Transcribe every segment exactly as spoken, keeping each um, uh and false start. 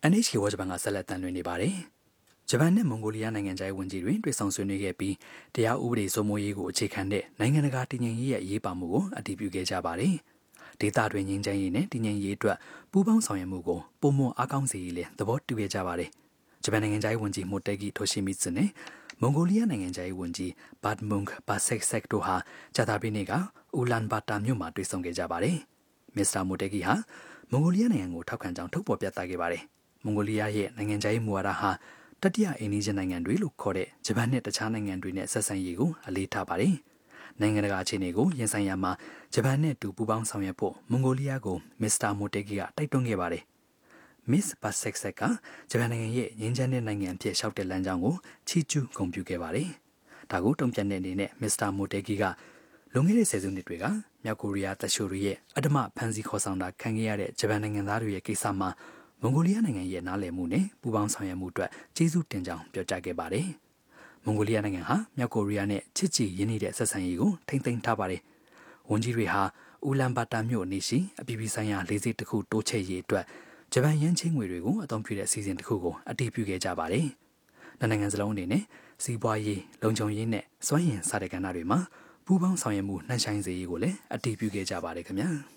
N H K ဝါဂျပန်ကဆက်လက်တန်လွှင့်နေပါတယ်။ဂျပန်နဲ့မွန်ဂိုလီးယားနိုင်ငံခြားရေးဝန်ကြီးတွေတွေ့ဆုံဆွေးနွေးခဲ့ပြီးတရားဥပဒေစိုးမိုးရေးကိုအခြေခံတဲ့နိုင်ငံတကာတည်ငြိမ်ရေးရဲ့အရေးပါမှုကိုအတည်ပြုခဲ့ကြပါတယ်။ဒေသတွင်းငြိမ်းချမ်းရေးနဲ့တည်ငြိမ်ရေးအတွက်ပူးပေါင်းဆောင်ရွက်မှုကိုပုံမအားကောင်းစေရေးလည်းသဘောတူခဲ့ကြပါတယ်။ဂျပန်နိုင်ငံခြားရေးဝန်ကြီးမိုတက်ဂီထိုရှိမီစွနဲ့မွန်ဂိုလီးယားနိုင်ငံခြားရေးဝန်ကြီးဘတ်မုန်ဘာဆက်ဆက်တို့ဟာဂျာတာပီနေ့ကအူလန်ဘာတာမြို့မှာတွေ့ဆုံခဲ့ကြပါတယ်။မစ္စတာမိုတက်ဂီဟာမွန်ဂိုလီးယားနိုင်ငံကိုထောက်ခံကြောင်းထုတ်ဖော်ပြသခဲ့ပါတယ်။မွန်ဂိုလီးယားရဲ့နိုင်ငံခြားရေးမူဝါဒဟာတတိယအိန္ဒိယနိုင်ငံတွေလို့ခေါ်တဲ့ဂျပန်နဲ့တခြားနိုင်ငံတွေနဲ့ဆက်ဆံရေးကိုအလေးထားပါတယ်။နိုင်ငံတကာအခြေအနေကိုရင်ဆိုင်ရမှာဂျပန်နဲ့တူပူးပေါင်းဆောင်ရွက်ဖို့မွန်ဂိုလီးယားကိုမစ္စတာမိုတက်ဂီကတိုက်တွန်းခဲ့ပါတယ်။ မစ္စဘတ်ဆက်ဆက်ကဂျပန်နိုင်ငံရဲ့ငြိမ်းချမ်းတဲ့နိုင်ငံအဖြစ်ရှောက်တဲ့လမ်းကြောင်းကိုချီးကျူးဂုဏ်ပြုခဲ့ပါတယ်။ဒါကိုတုံ့ပြန်တဲ့အနေနဲ့မစ္စတာမိုတက်ဂီကလွန်ခဲ့တဲ့ဆယ်စုနှစ်တွေကမြောက်ကိုရီးယားတပ်ရှိုတွေရဲ့အဓမ္မဖမ်းဆီးခေါ်ဆောင်တာခံခဲ့ရတဲ့ဂျပန်နိုင်ငံသားတွေရဲ့ကိစ္စမှာမွန်ဂိုလီးယားနိုင်ငံရဲ့နားလည်မှုနဲ့ပူးပေါင်းဆောင်ရွက်မှုအတွက်ကျေးဇူးတင်ကြောင်းပြောကြားခဲ့ပါတယ်။မွန်ဂိုလီးယားနိုင်ငံဟာမြောက်ကိုရီးယားနဲ့ချစ်ကြည်ရင်းနှီးတဲ့ဆက်ဆံရေးကိုထိမ့်သိမ်းထားပါတယ်။ဝန်ကြီးတွေဟာအူလန်ဘာတာမြို့နေရှိအပြည်ပြည်ဆိုင်ရာလေးစစ်တစ်ခုတိုးချဲ့ရေးအတွက်ဂျပန်ရန်ချင်းငွေတွေကိုအသုံးပြုတဲ့အစီအစဉ်တစ်ခုကိုအတည်ပြုခဲ့ကြပါတယ်။နိုင်ငံစလုံးအနေနဲ့စီးပွားရေးလုံခြုံရေးနဲ့စွမ်းရည်စတဲ့ကဏ္ဍတွေမှာပူးပေါင်းဆောင်ရွက်မှုနှံ့ဆိုင်စေရေးကိုလည်းအတည်ပြုခဲ့ကြပါတယ်ခင်ဗျာ။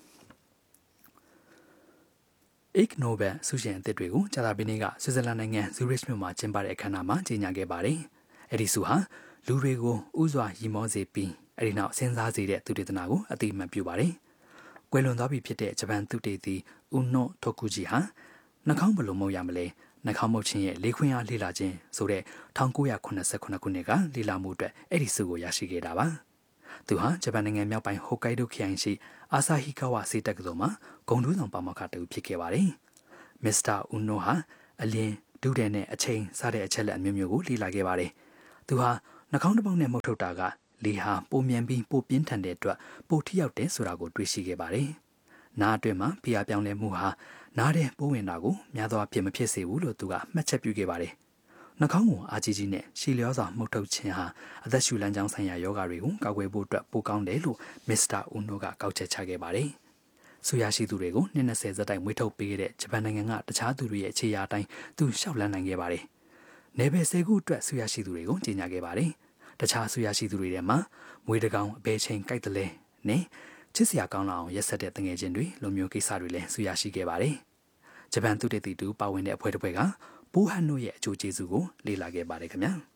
Ig Nobel ဆုရှင်အသစ်တွေကိုဂျာတာပီနေ့ကဆွစ်ဇာလန်နိုင်ငံဇူရစ်မြို့မှာကျင်းပတဲ့အခမ်းအနားမှာကြေညာခဲ့ပါတယ်။အဲ့ဒီဆုဟာလူတွေကိုဥစွာရီမောစေပြီးအဲ့ဒီနောက်စဉ်းစားစေတဲ့သူတေသနာကိုအတိအမှန်ပြုပါတယ်။ကွယ်လွန်သွားပြီဖြစ်တဲ့ဂျပန်သူတေသီဦးနို့ထိုကူဂျီဟာနှာခေါင်းဘလုံးမုတ်ရမလဲနှာခေါင်းမုတ်ခြင်းရဲ့လေးခွင်းအားလေ့လာခြင်းဆိုတဲ့၁၉၇၈ခုနှစ်ကလေ့လာမှုအတွက်အဲ့ဒီဆုကိုရရှိခဲ့တာပါ။သူဟာဂျပန်နိုင်ငံမြောက်ပိုင်းဟိုကိုက်ဒိုခရိုင်ရှိအာဆာဟီကာဝါစေတက္ကသိုလ်မှာဂုဏ်ထူးဆောင်ပါမောက္ခတူဖြစ်ခဲ့ပါတယ်။မစ္စတာဦးနိုဟာအလင်းဒုတဲ့နဲ့အချိန်စတဲ့အချက်လက်အမျိုးမျိုးကိုလေ့လာခဲ့ပါတယ်။သူဟာနှာခေါင်းတစ်ပေါက်နဲ့မှုတ်ထုတ်တာကလေဟာပိုမြန်ပြီးပိုပြင်းထန်တဲ့အတွက်ပိုထိရောက်တယ်ဆိုတာကိုတွေ့ရှိခဲ့ပါတယ်။နားအတွင်းမှာဖိအားပြောင်းလဲမှုဟာနားတဲ့ပိုးဝင်တာကိုများသောအားဖြင့်မဖြစ်စေဘူးလို့သူကမှတ်ချက်ပြုခဲ့ပါတယ်။နှာခေါင်းကိုအာကြီးကြီးနဲ့ရှည်လျောစွာမှုတ်ထုတ်ခြင်းဟာအသက်ရှူလမ်းကြောင်းဆိုင်ရာယောဂတွေကိုကာကွယ်ဖို့အတွက်ပိုကောင်းတယ်လို့မစ္စတာဦးနိုကကောက်ချက်ချခဲ့ပါတယ်။ဆူရရှိသူတွေကိုနှစ်၂၀ဇက်တိုင်မွေးထုတ်ပေးခဲ့တဲ့ဂျပန်နိုင်ငံကတခြားသူတွေရဲ့ခြေရာအတိုင်းသူရှောက်လန်းနိုင်ခဲ့ပါတယ်။နယ်ပယ်ဆယ်ခုအတွက်ဆူရရှိသူတွေကိုကြီးညာခဲ့ပါတယ်။တခြားဆူရရှိသူတွေထဲမှာမွေးတကောင်အဘဲချင်းကြိုက်တယ်လဲနဲ့ချစ်စရာကောင်းလာအောင်ရက်ဆက်တဲ့တငယ်ချင်းတွေလိုမျိုးကိစ္စတွေလည်းဆူရရှိခဲ့ပါတယ်။ဂျပန်သူတေသီတူပါဝင်တဲ့အဖွဲ့တစ်ဖွဲ့ကပိုးဟန်နိုရဲ့အကျိုးကျေးဇူးကိုလေ့လာခဲ့ပါတယ်ခင်ဗျာ။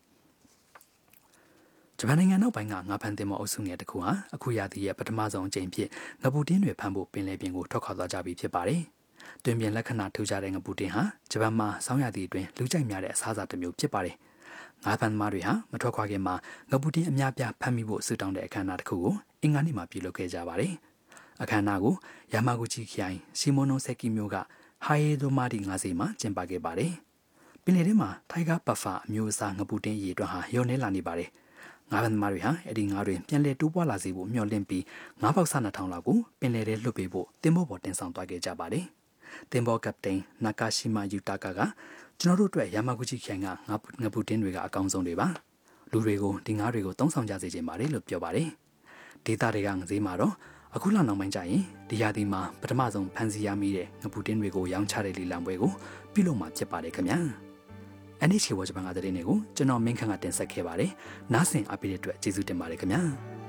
ဂျပန်နိုင်ငံနောက်ပိုင်းကငါးဖမ်းတင်မောအုပ်စုငယ်တစ်ခုဟာအခုရာသီရဲ့ပထမဆုံးအကြိမ်ဖြစ်ငပူတင်းတွေဖမ်းဖို့ပင်လယ်ပြင်ကိုထွက်ခွာသွားကြပြီဖြစ်ပါတယ်။တွင်ပြင်လက္ခဏာထူးခြားတဲ့ငပူတင်းဟာဂျပန်မှာဆောင်းရာသီအတွင်းလူကြိုက်များတဲ့အစားအစာတစ်မျိုးဖြစ်ပါတယ်။ငါးဖမ်းသမားတွေဟာမထွက်ခွာခင်မှာငပူတင်းအများပြားဖမ်းမိဖို့ဆူတောင်းတဲ့အခမ်းအနားတစ်ခုကိုအင်္ဂါနေ့မှာပြုလုပ်ခဲ့ကြပါတယ်။အခမ်းအနားကိုယာမာဂူချီခရိုင်စီမိုနိုဆက်ကီမြို့ကဟာယေဒိုမာဒီငါးစီမှာကျင်းပခဲ့ပါတယ်။ပင်လယ်ထဲမှာထိုင်ဂါပဖာအမျိုးအစားငပူတင်းရေအတွက်ဟာလျော့နေလာနေပါတယ်။ငါးဖမ်းသမားတွေဟာအဲ့ဒီငါးတွေပြန်လည်တိုးပွားလာစေဖို့မျှော်လင့်ပြီးငါးပေါက်ဆနှစ်ထောင်လောက်ကိုပင်လယ်ထဲလွတ်ပေးဖို့တင်ဘောပေါ်တင်ဆောင်သွားခဲ့ကြပါတယ်။တင်ဘောကပတိန်နာကာရှိမာယူတာကာကကျွန်တော်တို့အတွက်ယာမာဂူချီခရိုင်ကငါးငပူတင်းတွေကအကောင်းဆုံးတွေပါ။လူတွေကိုဒီငါးတွေကိုတုံးဆောင်ကြစေချင်ပါတယ်လို့ပြောပါတယ်။ဒေတာတွေကငစေးမှာတော့အခုလနောက်ပိုင်းကျရင်ဒီရာသီမှာပထမဆုံးဖန်စီရမိတဲ့ငပူတင်းတွေကိုရောင်းချတဲ့လီလံပွဲကိုပြုလုပ်မှာဖြစ်ပါတယ်ခင်ဗျာ။ N H K ဝါဂျပန်ကတဲ့နေကိုကျွန်တော်မင်းခန့်ကတင်ဆက်ခဲ့ပါတယ်။နားဆင်အားပေးတဲ့အတွက်ကျေးဇူးတင်ပါတယ်ခင်ဗျာ။